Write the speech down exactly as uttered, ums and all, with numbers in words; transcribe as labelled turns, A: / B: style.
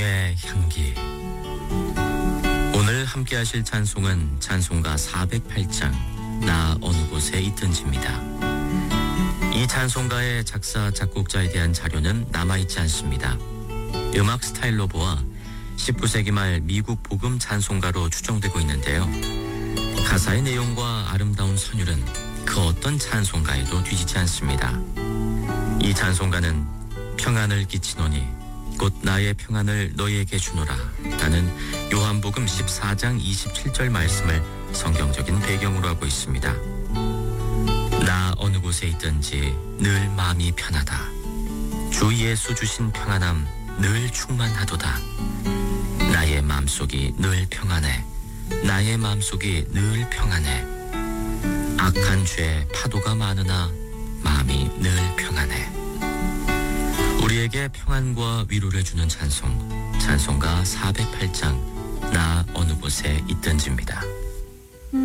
A: 찬송의 향기. 오늘 함께 하실 찬송은 찬송가 사백팔 장 나 어느 곳에 있든지입니다. 이 찬송가의 작사 작곡자에 대한 자료는 남아있지 않습니다. 음악 스타일로 보아 십구 세기 말 미국 복음 찬송가로 추정되고 있는데요. 가사의 내용과 아름다운 선율은 그 어떤 찬송가에도 뒤지지 않습니다. 이 찬송가는 평안을 끼치노니 곧 나의 평안을 너희에게 주노라 라는 요한복음 십사 장 이십칠 절 말씀을 성경적인 배경으로 하고 있습니다. 나 어느 곳에 있든지 늘 마음이 편하다. 주 예수 주신 평안함 늘 충만하도다. 나의 마음속이 늘 평안해. 나의 마음속이 늘 평안해. 악한 죄 파도가 많으나 마음이 늘 평안해. 우리에게 평안과 위로를 주는 찬송, 찬송가 사백팔 장 나 어느 곳에 있든지입니다.